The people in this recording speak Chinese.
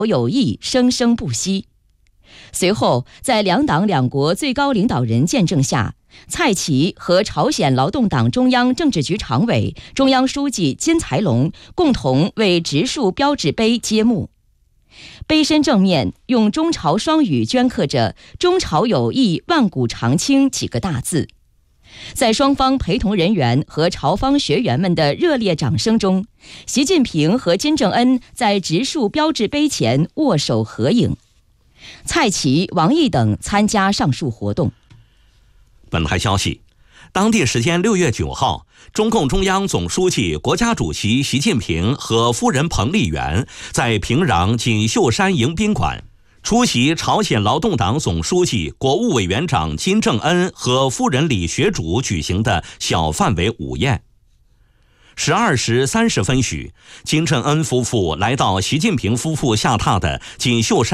友谊生生不息。随后，在两党两国最高领导人见证下，蔡奇和朝鲜劳动党中央政治局常委、中央书记金才龙共同为植树标志碑揭幕。碑身正面用中朝双语镌刻着“中朝友谊万古长青”几个大字。在双方陪同人员和朝方学员们的热烈掌声中，习近平和金正恩在植树标志碑前握手合影。蔡奇、王毅等参加上述活动。 本台消息，当地时间6月9号，中共中央总书记、国家主席习近平和夫人彭丽媛在平壤锦绣山迎宾馆出席朝鲜劳动党总书记、国务委员长金正恩和夫人李学主举行的小范围午宴。12时30分许，金正恩夫妇来到习近平夫妇下榻的锦绣山